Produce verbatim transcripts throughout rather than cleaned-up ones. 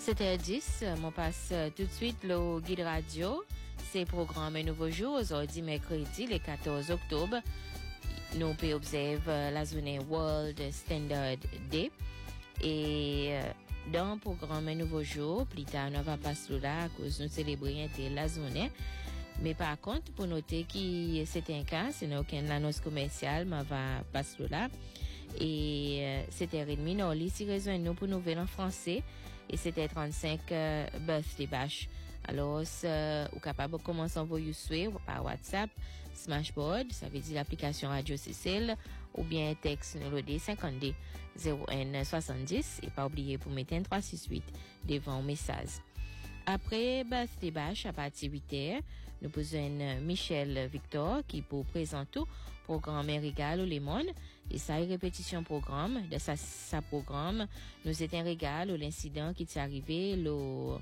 sept heures dix, on passe tout de suite le guide radio. C'est programme Un Nouveau Jour, aujourd'hui mercredi, le quatorze octobre. Nous pouvons observer la journée World Standard Day. Et dans le programme Un Nouveau Jour, plus tard, on va passer là à cause de nous célébrer la journée. Mais par contre, pour noter que c'est un cas, c'est aucune annonce commerciale, mais on va passer là. Et euh, sept heures trente, nous allons ici rejoindre nous pour nouvelles en français. Et c'était trente-cinq euh, birthday bash. Alors, euh, vous êtes capable de commencer à envoyer suivre par WhatsApp, Smashboard, ça veut dire l'application Radio C C L, ou bien texte nous le cinquante deux zéro un soixante-dix. Et pas oublier pour mettre un trois six huit devant le message. Après birthday bash, à partir de huit heures, nous posons Michel Victor qui pour présenter le programme Régal ou les mondes. Et ça, une répétition programme de sa, sa programme. Nous étions un régal ou l'incident qui est arrivé le,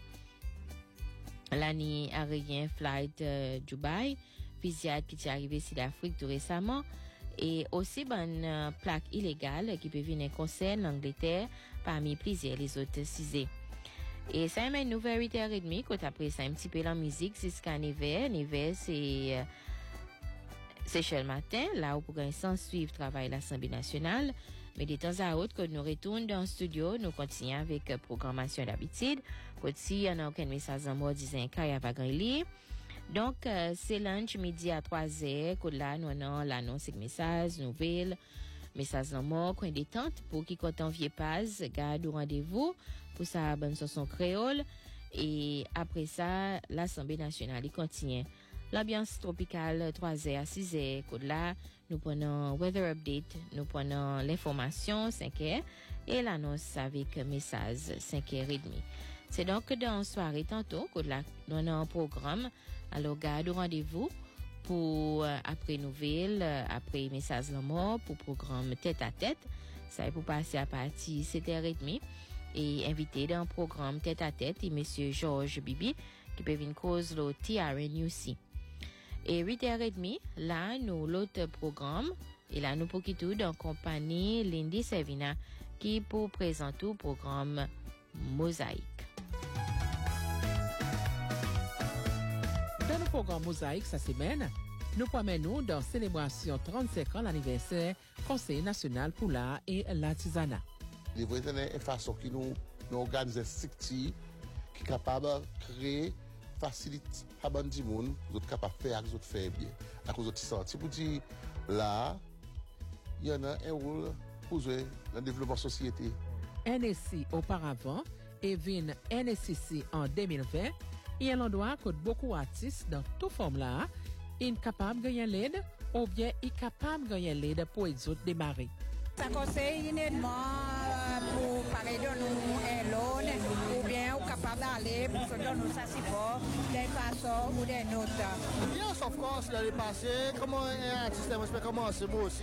l'année aérien flight euh, Dubai, fusillade qui est arrivé ici d'Afrique tout récemment. Et aussi, une euh, plaque illégale qui peut venir concerne l'Angleterre parmi plusieurs les autres cisés. Et ça mène nous vers huit heures trente, quand après ça, un petit peu la musique, jusqu'à neuf heures. neuf heures, c'est, euh, c'est chez le matin, là où pour s'en suivre travail l'Assemblée nationale. Mais de temps à autre, quand nous retournons dans le studio, nous continuons avec euh, programmation d'habitude. Quand si on n'a aucun message en mode disant qu'il y a pas grand lire. Donc, euh, c'est lunch midi à trois heures, quand là, nous avons l'annonce de messages, nouvelles, message en mort, coin détente, pour qui quand on vient pas, garde au rendez-vous, pour sa bonne chanson créole. Et après ça, l'Assemblée nationale, il continue. L'ambiance tropicale, trois heures à six heures, quand là, nous prenons weather update, nous prenons l'information, cinq heures, et l'annonce avec message, cinq heures trente. C'est donc dans la soirée tantôt, quand là, nous avons un programme, alors garde au rendez-vous, pour euh, après nouvelles, euh, après message la mort, pour programme tête à tête. Ça est pour passer à partir de sept heures trente et invité dans le programme tête à tête et monsieur Georges Bibi qui peut venir cause le T R N U C. Et huit heures trente, là, nous l'autre programme et là, nous pour qui tout dans compagnie Lindy Servina qui pour présenter le programme Mosaïque. Dans le programme Mosaïque cette semaine, nous promenons dans la célébration trente-cinq ans l'anniversaire Conseil national pour l'art et l'artisanat. Les voisins ont une façon qui nous, nous organise structure qui est capable de créer, faciliter à bon du monde, vous êtes capable de faire, vous êtes faire bien. À cause de ce senti, pour dire là, il y en a un rôle pour jouer dans le développement de la société. N S C auparavant et vient N S C C en deux mille vingt. Il y a l'endroit que beaucoup d'artistes dans toute forme là, sont capables de gagner l'aide ou bien sont capables de gagner l'aide pour les autres démarrer. Ça conseille uniquement pour parler de nous un loan ou bien ou capable d'aller pour se donner sa support d'une façon ou d'une autre. Yes, of course, l'année passée, comment un artiste peut commencer moi aussi.